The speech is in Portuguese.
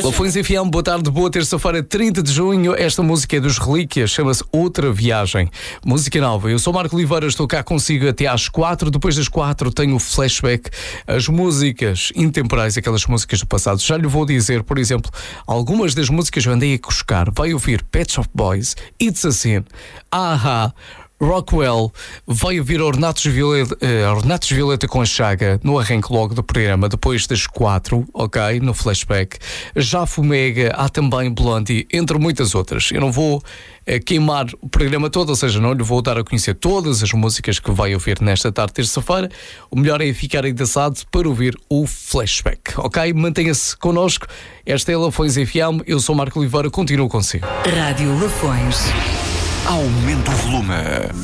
Lafões FM, boa tarde, boa terça-feira, 30 de junho. Esta música é dos Relíquias, chama-se Outra Viagem. Música nova. Eu sou Marco Oliveira, estou cá consigo até às 4. Depois das 4 tenho o flashback, as músicas intemporais, aquelas músicas do passado. Já lhe vou dizer, por exemplo, algumas das músicas eu andei a cuscar. Vai ouvir Pet Shop Boys, It's a Sin, Aha, Rockwell, vai ouvir Ornatos Violeta com a Chaga no arranque logo do programa, depois das 4, ok? No flashback. Já Fumega, há também Blondie, entre muitas outras. Eu não vou queimar o programa todo, ou seja, não lhe vou dar a conhecer todas as músicas que vai ouvir nesta tarde, terça-feira. O melhor é ficar endaçado para ouvir o flashback, ok? Mantenha-se connosco. Esta é a Lafões FM, eu sou Marco Oliveira, continuo consigo. Rádio Lafões. Aumenta o volume.